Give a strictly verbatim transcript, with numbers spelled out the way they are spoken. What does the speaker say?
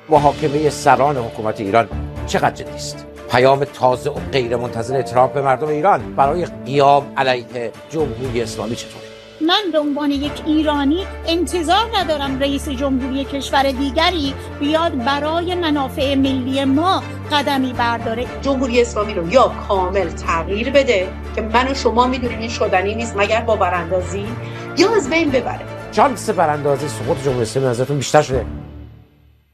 محاکمه سران حکومت ایران چقدر جدی است؟ پیام تازه و غیر منتظر ترامپ به مردم ایران برای قیام علیه جمهوری اسلامی چطور؟ من به عنوان یک ایرانی انتظار ندارم رئیس جمهوری کشور دیگری بیاد برای منافع ملی ما قدمی برداره. جمهوری اسلامی رو یا کامل تغییر بده که من و شما میدونیم این شدنی نیست مگر با براندازی، یا از بین ببره. شانس براندازی سقوط جمهوری اسلامی نظرتون بیشتر شده